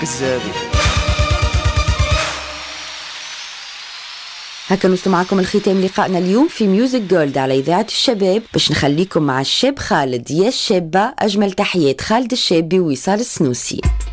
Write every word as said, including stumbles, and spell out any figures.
الزابي. هكا نوصل معكم الختام لقائنا اليوم في ميوزك جولد على إذاعة الشباب، باش نخليكم مع الشاب خالد. يا الشابة، أجمل تحيات خالد الشابي ووصال السنوسي.